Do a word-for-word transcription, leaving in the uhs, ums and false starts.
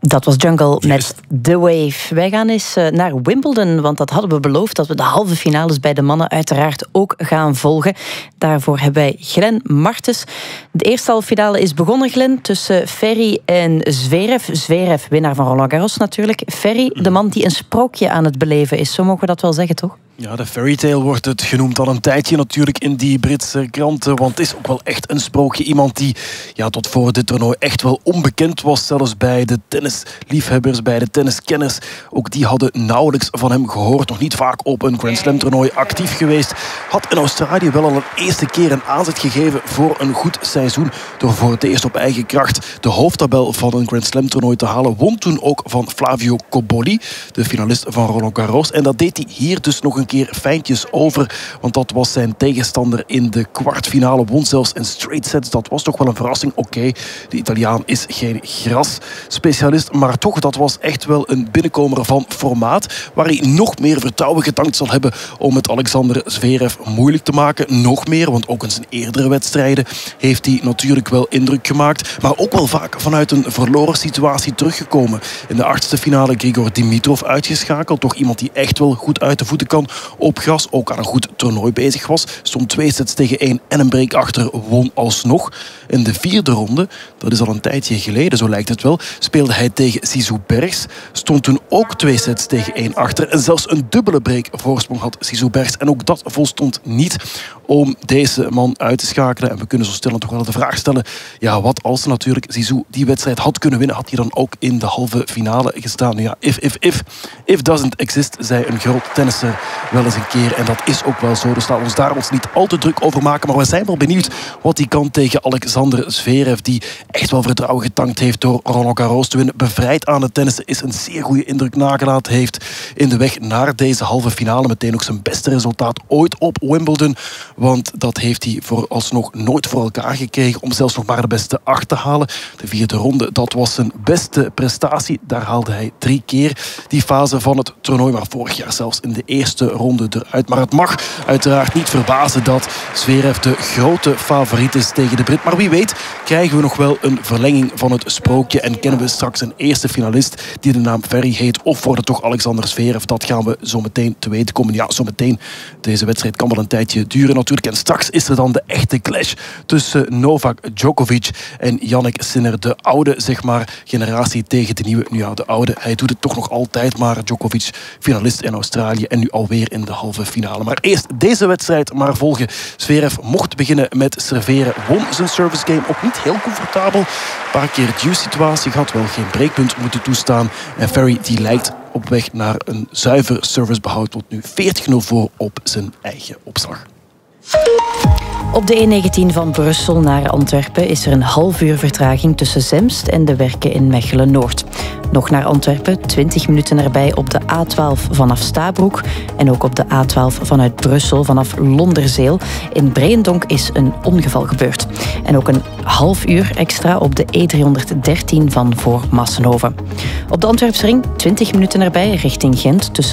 Dat was Jungle Yes. met The Wave. Wij gaan eens naar Wimbledon, want dat hadden we beloofd, dat we de halve finales bij de mannen uiteraard ook gaan volgen. Daarvoor hebben wij Glenn Martens. De eerste halve finale is begonnen, Glenn, tussen Ferry en Zverev. Zverev, winnaar van Roland Garros natuurlijk. Ferry, de man die een sprookje aan het beleven is. Zo mogen we dat wel zeggen, toch? Ja, de fairytale wordt het genoemd al een tijdje natuurlijk in die Britse kranten. Want het is ook wel echt een sprookje. Iemand die ja, tot voor dit toernooi echt wel onbekend was. Zelfs bij de tennisliefhebbers, bij de tenniskenners. Ook die hadden nauwelijks van hem gehoord. Nog niet vaak op een Grand Slam toernooi actief geweest. Had in Australië wel al een eerste keer een aanzet gegeven voor een goed seizoen. Door voor het eerst op eigen kracht de hoofdtabel van een Grand Slam toernooi te halen. Won toen ook van Flavio Cobolli, de finalist van Roland Garros. En dat deed hij hier dus nog een een keer fijntjes over, want dat was zijn tegenstander in de kwartfinale. Won zelfs in straight sets. Dat was toch wel een verrassing. Oké, okay, de Italiaan is geen grasspecialist, maar toch, dat was echt wel een binnenkomer van formaat, waar hij nog meer vertrouwen getankt zal hebben om het Alexander Zverev moeilijk te maken. Nog meer, want ook in zijn eerdere wedstrijden heeft hij natuurlijk wel indruk gemaakt, maar ook wel vaak vanuit een verloren situatie teruggekomen. In de achtste finale Grigor Dimitrov uitgeschakeld. Toch iemand die echt wel goed uit de voeten kan op gras. Ook aan een goed toernooi bezig was. Stond twee sets tegen één en een break achter. Won alsnog. In de vierde ronde, dat is al een tijdje geleden, zo lijkt het wel, speelde hij tegen Zizou Bergs. Stond toen ook twee sets tegen één achter. En zelfs een dubbele break voorsprong had Zizou Bergs. En ook dat volstond niet om deze man uit te schakelen. En we kunnen zo stellen toch wel de vraag stellen. Ja, wat als natuurlijk Zizou die wedstrijd had kunnen winnen, had hij dan ook in de halve finale gestaan? Nu ja, if, if, if. If doesn't exist, zei een groot tennisser wel eens een keer. En dat is ook wel zo. Dus laten we ons daar ons niet al te druk over maken. Maar we zijn wel benieuwd wat hij kan tegen Alexander Zverev, die echt wel vertrouwen getankt heeft door Roland Garros te winnen. Bevrijd aan het tennissen, is een zeer goede indruk nagelaten heeft in de weg naar deze halve finale. Meteen ook zijn beste resultaat ooit op Wimbledon. Want dat heeft hij vooralsnog nooit voor elkaar gekregen om zelfs nog maar de beste acht te halen. De vierde ronde, dat was zijn beste prestatie. Daar haalde hij drie keer die fase van het toernooi, maar vorig jaar zelfs in de eerste ronde eruit. Maar het mag uiteraard niet verbazen dat Zverev de grote favoriet is tegen de Brit. Maar wie weet krijgen we nog wel een verlenging van het sprookje en kennen we straks een eerste finalist die de naam Ferry heet. Of wordt het toch Alexander Zverev? Dat gaan we zo meteen te weten komen. Ja, zo meteen. Deze wedstrijd kan wel een tijdje duren natuurlijk. En straks is er dan de echte clash tussen Novak Djokovic en Jannik Sinner. De oude, zeg maar, generatie tegen de nieuwe. Nu ja, de oude, hij doet het toch nog altijd, maar Djokovic, finalist in Australië en nu alweer in de halve finale. Maar eerst deze wedstrijd maar volgen. Zverev mocht beginnen met serveren. Won zijn service game ook niet heel comfortabel. Een paar keer due situatie gehad, wel geen breakpunt moeten toestaan. En Ferry die lijkt op weg naar een zuiver servicebehoud tot nu veertig nul voor op zijn eigen opslag. Op de E negentien van Brussel naar Antwerpen is er een half uur vertraging tussen Zemst en de Werken in Mechelen-Noord. Nog naar Antwerpen, twintig minuten erbij op de A twaalf vanaf Stabroek en ook op de A twaalf vanuit Brussel vanaf Londerzeel. In Breendonk is een ongeval gebeurd. En ook een half uur extra op de E driehonderddertien van voor Massenhoven. Op de Antwerpsring twintig minuten erbij richting Gent tussen